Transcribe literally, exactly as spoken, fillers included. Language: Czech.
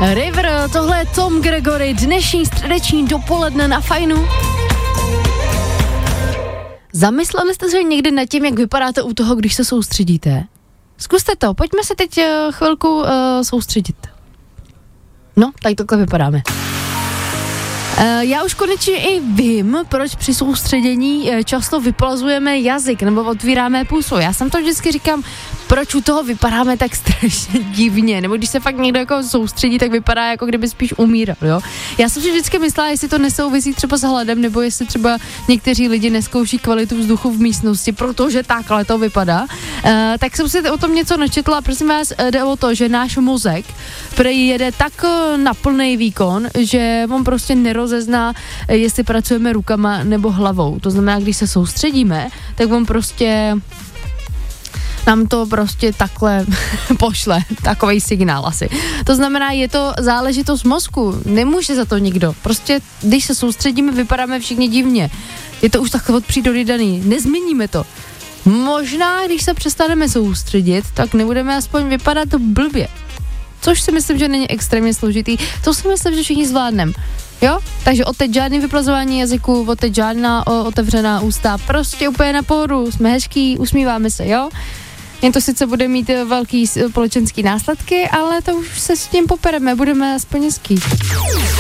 River, tohle je Tom Gregory, dnešní středeční dopoledne na Fajnu. Zamysleli jste se někdy nad tím, jak vypadáte u toho, když se soustředíte? Zkuste to, pojďme se teď uh, chvilku uh, soustředit. No, tak takhle vypadáme. Uh, já už konečně i vím, proč při soustředění uh, často vyplazujeme jazyk nebo otvíráme pusu. Já jsem to vždycky říkám, proč u toho vypadáme tak strašně divně, nebo když se fakt někdo jako soustředí, tak vypadá jako kdyby spíš umíral, jo. Já jsem si vždycky myslela, jestli to nesouvisí třeba s hladem, nebo jestli třeba někteří lidi neskouší kvalitu vzduchu v místnosti, protože takhle to vypadá. Uh, tak jsem si o tom něco načetla a prosím vás, jde o to, že náš mozek prej jede tak na plný výkon, že on prostě nerozezná, jestli pracujeme rukama nebo hlavou. To znamená, když se soustředíme, tak on prostě nám to prostě takhle pošle, takovej signál asi. To znamená, je to záležitost mozku, nemůže za to nikdo. Prostě, když se soustředíme, vypadáme všichni divně. Je to už takhle od přírody daný, nezměníme to. Možná, když se přestaneme soustředit, tak nebudeme aspoň vypadat blbě. Což si myslím, že není extrémně složitý. To si myslím, že všichni zvládneme. Jo? Takže odteď žádný vyplazování jazyku, odteď žádná o, otevřená ústa, prostě úplně na pohodu, jsme hezký, usmíváme se, jo? Jen to sice bude mít velký společenský následky, ale to už se s tím popereme, budeme aspoň hezký.